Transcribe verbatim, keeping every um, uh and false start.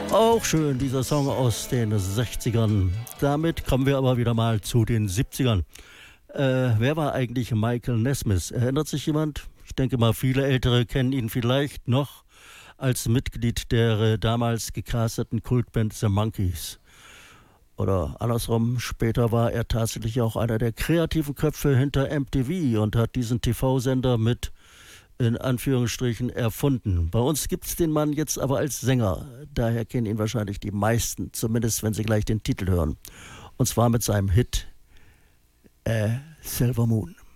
Auch schön, dieser Song aus den sechzigern. Damit kommen wir aber wieder mal zu den siebzigern. Äh, wer war eigentlich Michael Nesmith? Erinnert sich jemand? Ich denke mal, viele Ältere kennen ihn vielleicht noch als Mitglied der äh, damals gecasteten Kultband The Monkees. Oder andersrum, später war er tatsächlich auch einer der kreativen Köpfe hinter M T V und hat diesen T V-Sender mit in Anführungsstrichen erfunden. Bei uns gibt es den Mann jetzt aber als Sänger. Daher kennen ihn wahrscheinlich die meisten, zumindest wenn sie gleich den Titel hören. Und zwar mit seinem Hit äh, Silver Moon.